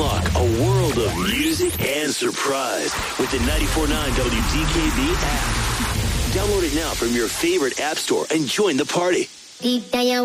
Unlock a world of music and surprise with the 94.9 WDKB app. Download it now from your favorite app store and join the party. Deep down,